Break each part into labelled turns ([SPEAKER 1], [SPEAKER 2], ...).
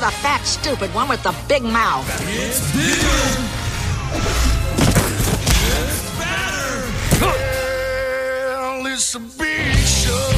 [SPEAKER 1] the fat, stupid one with the big mouth.
[SPEAKER 2] It's bigger. It's better. Well, it's a big show.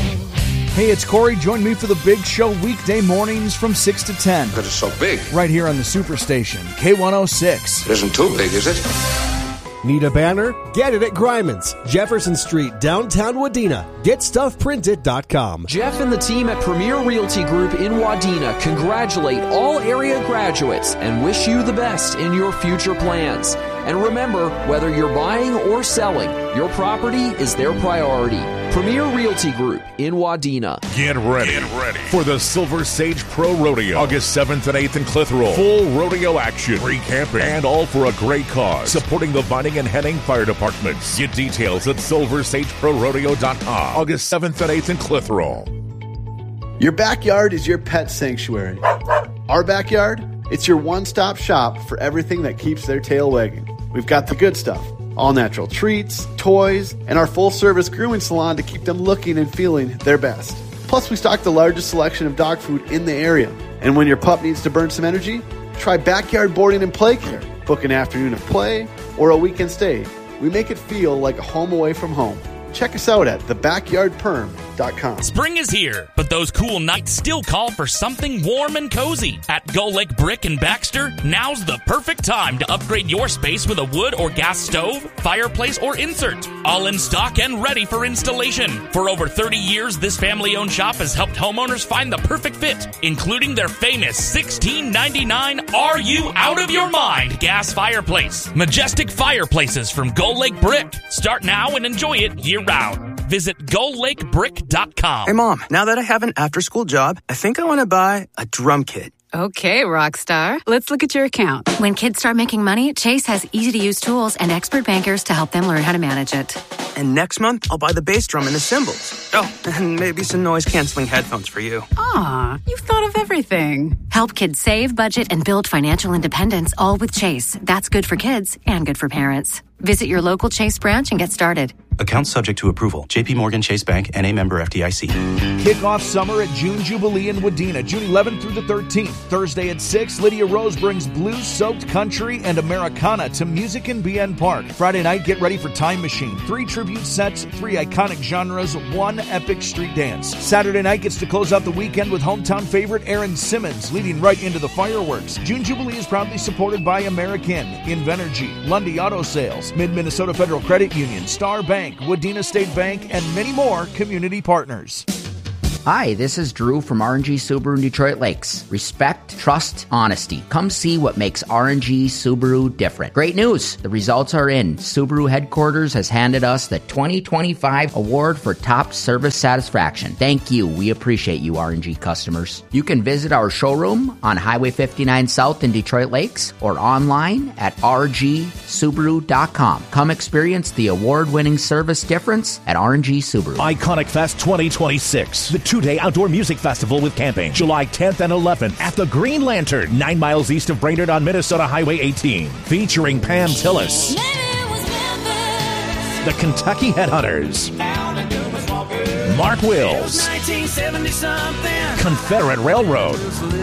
[SPEAKER 3] Hey, it's Corey. Join me for the Big Show weekday mornings from 6 to 10.
[SPEAKER 4] Because it's so big.
[SPEAKER 3] Right here on the Superstation, K106.
[SPEAKER 4] It isn't too big, is it?
[SPEAKER 5] Need a banner? Get it at Greiman's, Jefferson Street, downtown Wadena. GetStuffPrinted.com.
[SPEAKER 6] Jeff and the team at Premier Realty Group in Wadena congratulate all area graduates and wish you the best in your future plans. And remember, whether you're buying or selling, your property is their priority. Premier Realty Group in Wadena.
[SPEAKER 7] Get ready for the Silver Sage Pro Rodeo, August 7th and 8th in Clitheroe. Full rodeo action, free camping, and all for a great cause. Supporting the Vining and Henning Fire Departments. Get details at silversageprorodeo.com. August 7th and 8th in Clitheroe.
[SPEAKER 8] Your backyard is your pet sanctuary. Our backyard, it's your one-stop shop for everything that keeps their tail wagging. We've got the good stuff. All natural treats, toys, and our full-service grooming salon to keep them looking and feeling their best. Plus, we stock the largest selection of dog food in the area. And when your pup needs to burn some energy, try backyard boarding and play care. Book an afternoon of play or a weekend stay. We make it feel like a home away from home. Check us out at thebackyardperm.com.
[SPEAKER 9] Spring is here, but those cool nights still call for something warm and cozy. At Gull Lake Brick in Baxter, now's the perfect time to upgrade your space with a wood or gas stove, fireplace, or insert. All in stock and ready for installation. For over 30 years, this family-owned shop has helped homeowners find the perfect fit, including their famous $16.99 Are You Out of Your Mind gas fireplace. Majestic fireplaces from Gull Lake Brick. Start now and enjoy it year-round. Visit GoLakeBrick.com.
[SPEAKER 10] Hey, Mom, now that I have an after-school job, I think I want to buy a drum kit.
[SPEAKER 11] Okay, Rockstar. Let's look at your account.
[SPEAKER 12] When kids start making money, Chase has easy-to-use tools and expert bankers to help them learn how to manage it.
[SPEAKER 10] And next month, I'll buy the bass drum and the cymbals. Oh, and maybe some noise-canceling headphones for you.
[SPEAKER 11] Aw, you've thought of everything.
[SPEAKER 12] Help kids save, budget, and build financial independence, all with Chase. That's good for kids and good for parents. Visit your local Chase branch and get started.
[SPEAKER 13] Account subject to approval. J.P. Morgan Chase Bank, N.A. member FDIC.
[SPEAKER 3] Kick off summer at June Jubilee in Wadena, June 11th through the 13th. Thursday at 6, Lydia Rose brings blues-soaked country and Americana to Music in BN Park. Friday night, get ready for Time Machine. 3 tribute sets, 3 iconic genres, 1 epic street dance. Saturday night gets to close out the weekend with hometown favorite Aaron Simmons leading right into the fireworks. June Jubilee is proudly supported by American, Invenergy, Lundy Auto Sales, Mid-Minnesota Federal Credit Union, Star Bank, Wadena State Bank, and many more community partners.
[SPEAKER 14] Hi, this is Drew from R&G Subaru in Detroit Lakes. Respect, trust, honesty. Come see what makes R&G Subaru different. Great news! The results are in. Subaru headquarters has handed us the 2025 award for top service satisfaction. Thank you. We appreciate you, R&G customers. You can visit our showroom on Highway 59 South in Detroit Lakes or online at rgsubaru.com. Come experience the award-winning service difference at R&G Subaru.
[SPEAKER 15] Iconic Fest 2026. The 2-day outdoor music festival with camping. July 10th and 11th at the Green Lantern, 9 miles east of Brainerd on Minnesota Highway 18. Featuring Pam Tillis, the Kentucky Headhunters, Mark Wills, Confederate Railroad,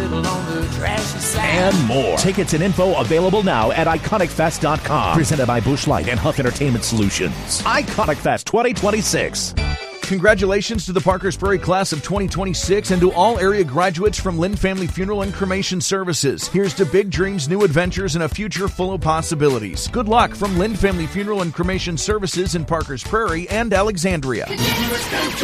[SPEAKER 15] and more. Tickets and info available now at IconicFest.com. Presented by Busch Light and Huff Entertainment Solutions. Iconic Fest 2026.
[SPEAKER 3] Congratulations to the Parkers Prairie class of 2026 and to all area graduates from Lynn Family Funeral and Cremation Services. Here's to big dreams, new adventures, and a future full of possibilities. Good luck from Lynn Family Funeral and Cremation Services in Parkers Prairie and Alexandria.